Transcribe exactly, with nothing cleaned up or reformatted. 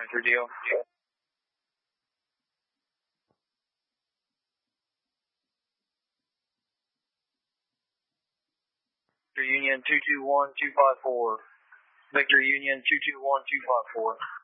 Roger, deal. Victor Union two two one two five four. Victor Union two two one two five four.